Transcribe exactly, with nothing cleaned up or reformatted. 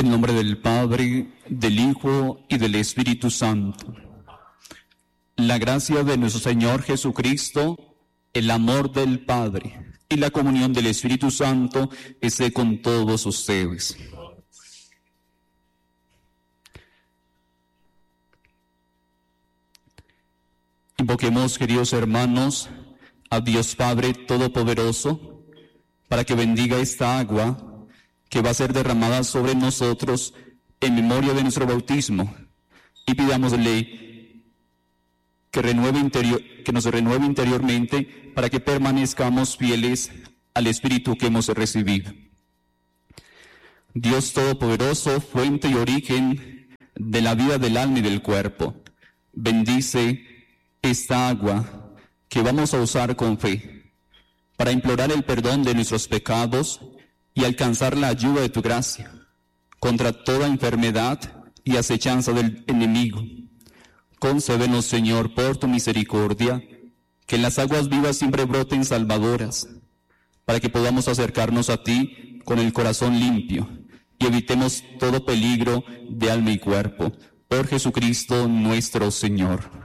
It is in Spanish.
En nombre del Padre, del Hijo y del Espíritu Santo. La gracia de nuestro Señor Jesucristo, el amor del Padre y la comunión del Espíritu Santo esté con todos ustedes. Invoquemos, queridos hermanos, a Dios Padre Todopoderoso, para que bendiga esta agua que va a ser derramada sobre nosotros en memoria de nuestro bautismo, y pidámosle que, renueve interior, que nos renueve interiormente para que permanezcamos fieles al Espíritu que hemos recibido. Dios Todopoderoso, fuente y origen de la vida del alma y del cuerpo, bendice esta agua que vamos a usar con fe para implorar el perdón de nuestros pecados y alcanzar la ayuda de tu gracia contra toda enfermedad y acechanza del enemigo. Concédenos, Señor, por tu misericordia, que las aguas vivas siempre broten salvadoras, para que podamos acercarnos a ti con el corazón limpio y evitemos todo peligro de alma y cuerpo. Por Jesucristo nuestro Señor.